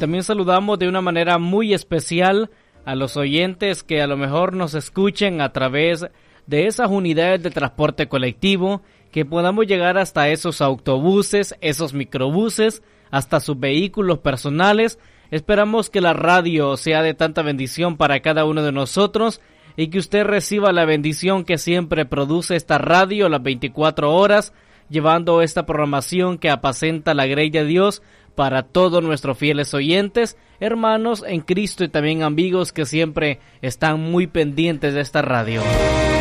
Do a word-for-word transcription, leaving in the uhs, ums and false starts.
también saludamos de una manera muy especial a los oyentes que a lo mejor nos escuchen a través de esas unidades de transporte colectivo, que podamos llegar hasta esos autobuses, esos microbuses, hasta sus vehículos personales. Esperamos que la radio sea de tanta bendición para cada uno de nosotros y que usted reciba la bendición que siempre produce esta radio las veinticuatro horas, llevando esta programación que apacenta la grey de Dios para todos nuestros fieles oyentes, hermanos en Cristo y también amigos que siempre están muy pendientes de esta radio.